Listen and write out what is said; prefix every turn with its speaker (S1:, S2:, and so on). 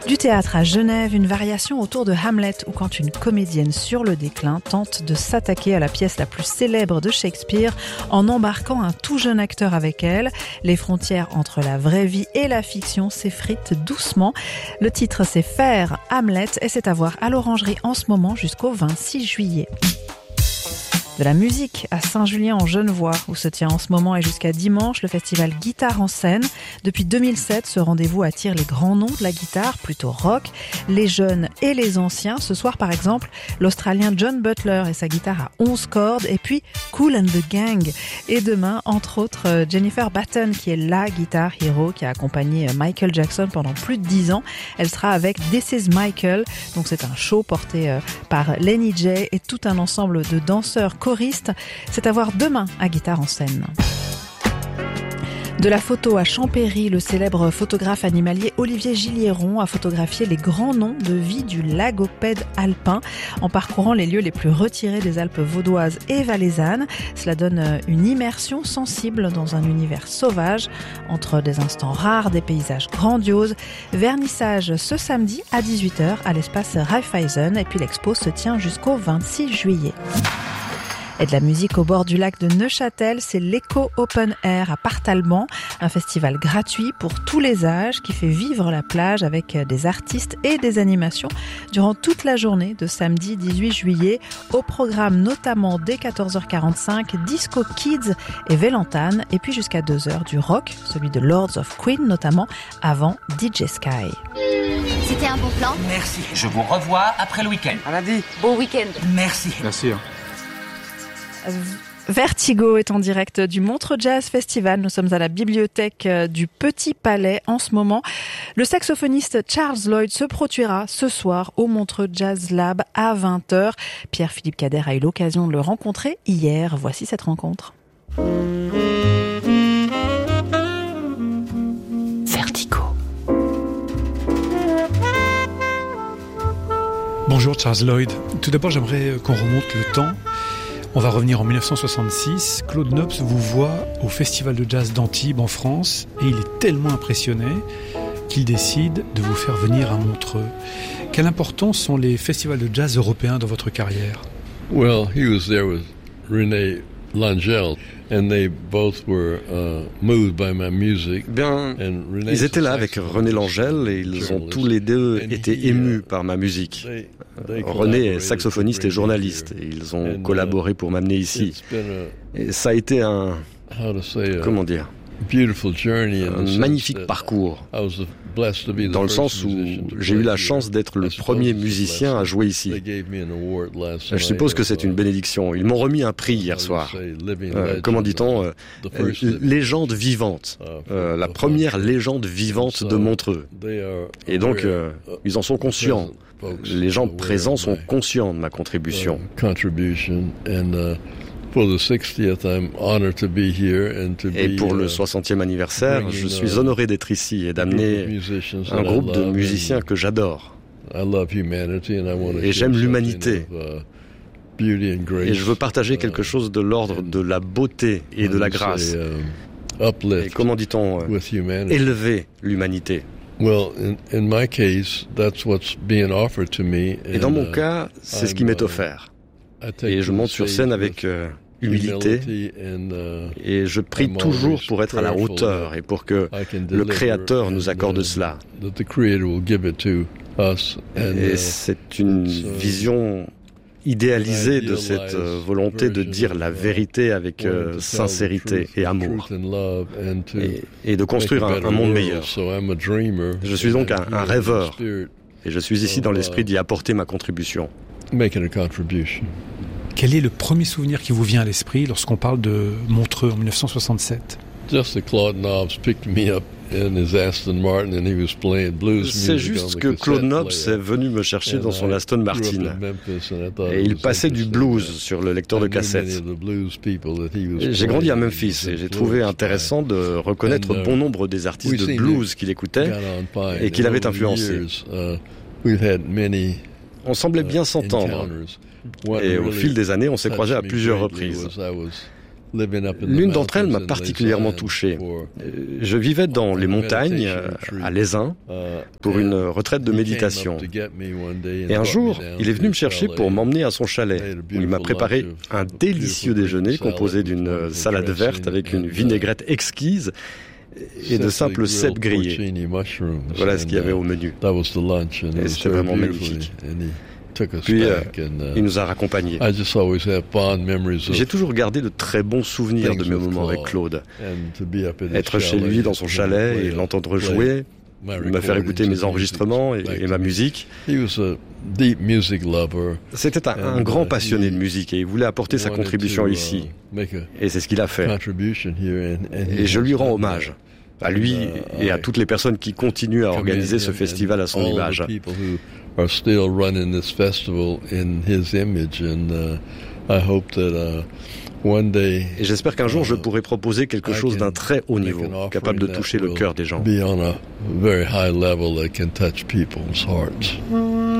S1: Du théâtre à Genève, une variation autour de Hamlet où quand une comédienne sur le déclin tente de s'attaquer à la pièce la plus célèbre de Shakespeare en embarquant un tout jeune acteur avec elle. Les frontières entre la vraie vie et la fiction s'effritent doucement. Le titre c'est Faire Hamlet et c'est à voir à l'Orangerie en ce moment jusqu'au 26 juillet. De la musique à Saint-Julien-en-Genevois, où se tient en ce moment et jusqu'à dimanche le festival Guitare en scène. Depuis 2007, ce rendez-vous attire les grands noms de la guitare, plutôt rock, les jeunes et les anciens. Ce soir, par exemple, l'Australien John Butler et sa guitare à 11 cordes, et puis Kool and the Gang. Et demain, entre autres, Jennifer Batten, qui est la guitar hero qui a accompagné Michael Jackson pendant plus de 10 ans. Elle sera avec This Is Michael. Donc c'est un show porté par Lenny J et tout un ensemble de danseurs choristes. C'est à voir demain à Guitare en scène. De la photo à Champéry, le célèbre photographe animalier Olivier Gilliéron a photographié les grands noms de vie du lagopède alpin en parcourant les lieux les plus retirés des Alpes vaudoises et valaisannes. Cela donne une immersion sensible dans un univers sauvage, entre des instants rares, des paysages grandioses. Vernissage ce samedi à 18h à l'espace Raiffeisen et puis l'expo se tient jusqu'au 26 juillet. Et de la musique au bord du lac de Neuchâtel, c'est l'Echo Open Air à Partalban, un festival gratuit pour tous les âges qui fait vivre la plage avec des artistes et des animations durant toute la journée de samedi 18 juillet. Au programme notamment dès 14h45, Disco Kids et Vélantane, et puis jusqu'à 2h du rock, celui de Lords of Queen notamment, avant DJ Sky.
S2: C'était un bon plan.
S3: Merci, je vous revois après le week-end.
S4: À lundi.
S2: Bon week-end.
S3: Merci.
S4: Merci.
S1: Vertigo est en direct du Montreux Jazz Festival. Nous sommes à la bibliothèque du Petit Palais en ce moment. Le saxophoniste Charles Lloyd se produira ce soir au Montreux Jazz Lab à 20h. Pierre-Philippe Cader a eu l'occasion de le rencontrer hier. Voici cette rencontre. Vertigo.
S5: Bonjour Charles Lloyd. Tout d'abord, j'aimerais qu'on remonte le temps. On va revenir en 1966. Claude Nobs vous voit au Festival de Jazz d'Antibes en France et il est tellement impressionné qu'il décide de vous faire venir à Montreux. Quelle importance sont les festivals de jazz européens dans votre carrière?
S6: Well, he was there with René Langel, and they both were moved by my music.
S7: Bien, ils étaient là avec René Langel et ils ont tous les deux été émus par ma musique. René est saxophoniste et journaliste et ils ont collaboré pour m'amener ici. Et ça a été un magnifique parcours, dans le sens où j'ai eu la chance d'être le premier musicien à jouer ici. Je suppose que c'est une bénédiction. Ils m'ont remis un prix hier soir. Comment dit-on, légende vivante. La première légende vivante de Montreux. Et donc, ils en sont conscients. Les gens présents sont conscients de ma contribution. Et pour le 60e anniversaire, je suis honoré d'être ici et d'amener un groupe de musiciens que j'adore. Et j'aime l'humanité. Et je veux partager quelque chose de l'ordre de la beauté et de la grâce. Et comment dit-on, élever l'humanité. Et dans mon cas, c'est ce qui m'est offert. Et je monte sur scène avec humilité et je prie toujours pour être à la hauteur et pour que le Créateur nous accorde cela. Et c'est une vision idéalisée de cette volonté de dire la vérité avec sincérité et amour et de construire un monde meilleur. Je suis donc un rêveur et je suis ici dans l'esprit d'y apporter ma contribution.
S5: Quel est le premier souvenir qui vous vient à l'esprit lorsqu'on parle de Montreux en 1967?
S7: C'est juste que Claude Nobs est venu me chercher dans son Aston Martin et il passait du blues sur le lecteur de cassette. J'ai grandi à Memphis et j'ai trouvé intéressant de reconnaître bon nombre des artistes de blues qu'il écoutait et qu'il avait influencés. On semblait bien s'entendre et au fil des années on s'est croisés à plusieurs reprises. L'une d'entre elles m'a particulièrement touché. Je vivais dans les montagnes, à Lézin, pour une retraite de méditation. Et un jour, il est venu me chercher pour m'emmener à son chalet, où il m'a préparé un délicieux déjeuner composé d'une salade verte avec une vinaigrette exquise et de simples cèpes grillés. Voilà ce qu'il y avait au menu. Et c'était vraiment magnifique. Puis, il nous a raccompagnés. J'ai toujours gardé de très bons souvenirs de mes moments avec Claude. Être chez lui dans son chalet et l'entendre jouer, me faire écouter mes enregistrements et ma musique. C'était un grand passionné de musique et il voulait apporter sa contribution ici. Et c'est ce qu'il a fait. Et je lui rends hommage. À lui et à toutes les personnes qui continuent à organiser ce festival à son image.
S6: Are still running this festival in his image, and I hope that one day.
S7: Et j'espère qu'un jour je pourrai proposer quelque chose d'un très haut niveau, capable de toucher le cœur des gens.
S6: Be on a very high level that can touch people's hearts.